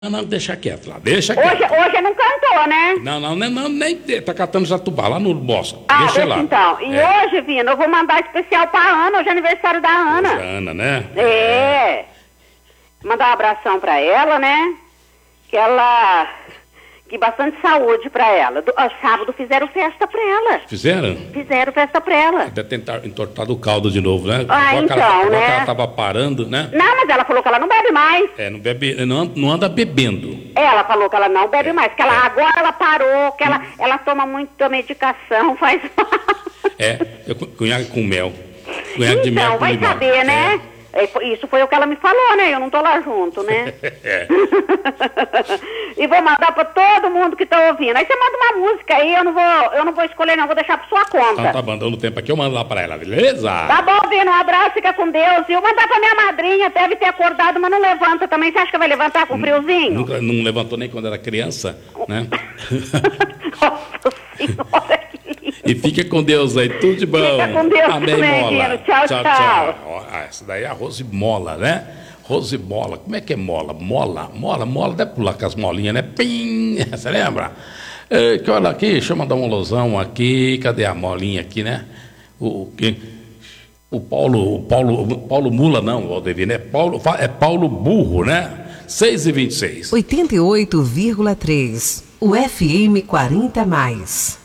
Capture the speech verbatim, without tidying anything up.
Não, deixa quieto lá, deixa quieto. Hoje, hoje não cantou, né? Não, não, não, não, nem tá catando Jatubá, lá no bosque. Ah, deixa deixa lá. então. E é. hoje, Vina, eu vou mandar especial pra Ana, hoje é aniversário da Ana. Hoje é Ana, né? É. Mandar um abração pra ela, né? Que ela... Que bastante saúde pra ela. Do, ó, sábado fizeram festa pra ela. Fizeram? Fizeram festa pra ela. Deve tentar entortar o caldo de novo, né? Ah, igual então, ela, igual né? que ela tava parando, né? Não, mas ela falou que ela não bebe mais. É, não bebe, não, não anda bebendo. Ela falou que ela não bebe É, mais, que ela é. agora ela parou, que ela, hum. ela toma muita medicação, faz mal. É, eu, cunhaque com mel. Cunhaque então, de mel com vai limão. saber, né? É. Isso foi o que ela me falou, né? Eu não tô lá junto, né? É. E vou mandar pra todo mundo que tá ouvindo. Aí você manda uma música aí, eu não vou, eu não vou escolher não, vou deixar por sua conta. Então tá bom, dando tempo aqui, eu mando lá pra ela, beleza? Tá bom, Vino, um abraço, fica com Deus. E eu mandar pra minha madrinha, deve ter acordado, mas não levanta também. Você acha que vai levantar com friozinho? Nunca, não levantou nem quando era criança, né? Nossa Senhora, que lindo. E fica com Deus aí, tudo de bom. Fica com Deus Amém, também, Mola. Vino. Tchau, tchau. tchau. Ó, essa daí é a Rose Mola, né? Rose Mola. Como é que é mola? Mola, mola, mola. Deve pular com as molinhas, né? Pim! Você lembra? É, que olha aqui, deixa eu mandar um alusão aqui. Cadê a molinha aqui, né? O, o, o Paulo, o Paulo, o Paulo Mula, não, Valdevir, né? Paulo, é Paulo Burro, né? seis e vinte e seis. oitenta e oito vírgula três. O F M quarenta mais.